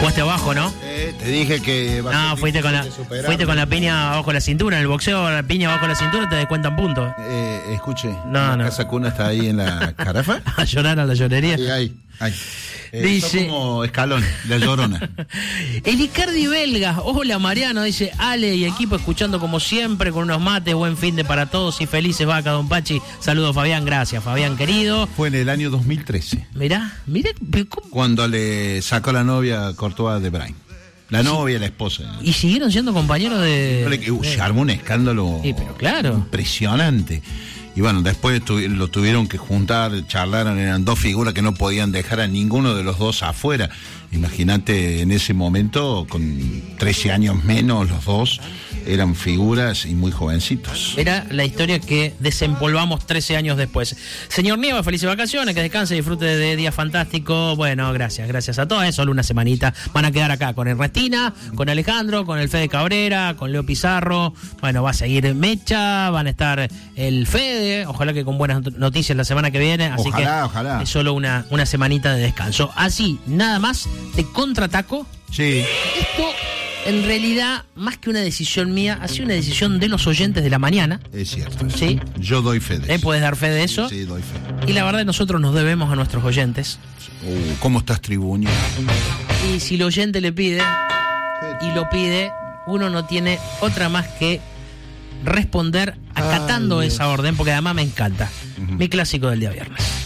Jugaste abajo, ¿no? Te dije que... No, fuiste con la piña abajo de la cintura. En el boxeo, la piña abajo de la cintura te descuentan puntos. Escuche, No. ¿Casa Cuna está ahí en la carafa? A llorar a la llorería. Ahí. Dice, como Escalón, la Llorona. El Icardi belga. Hola Mariano, dice Ale y equipo escuchando como siempre con unos mates. Buen fin de para todos y felices vaca, don Pachi. Saludos Fabián, gracias Fabián querido. Fue en el año 2013. Mirá, ¿cómo? Cuando le sacó la novia a Courtois de Brain. La novia y la esposa. Y siguieron siendo compañeros de... Se armó un escándalo pero claro, impresionante. Y bueno, después lo tuvieron que juntar, charlaron, eran dos figuras que no podían dejar a ninguno de los dos afuera. Imagínate en ese momento, con 13 años menos los dos, eran figuras y muy jovencitos. Era la historia que desempolvamos 13 años después. Señor Nieva, felices vacaciones, que descanse y disfrute de día fantástico. Bueno, gracias a todos. Es solo una semanita. Van a quedar acá con Ernestina, con Alejandro, con el Fede Cabrera, con Leo Pizarro. Bueno, va a seguir Mecha, van a estar el Fede, ojalá que con buenas noticias la semana que viene. Así ojalá. Es solo una semanita de descanso. Así, nada más, te contraataco. Sí. Esto, en realidad, más que una decisión mía, ha sido una decisión de los oyentes de la mañana. Es cierto. Sí. Yo doy fe de eso. ¿Puedes dar fe de eso? Sí, doy fe. Y la verdad, nosotros nos debemos a nuestros oyentes. ¿Cómo estás, Tribunio? Y si el oyente le pide, y lo pide, uno no tiene otra más que responder acatando esa orden, porque además me encanta. Mi clásico del día viernes.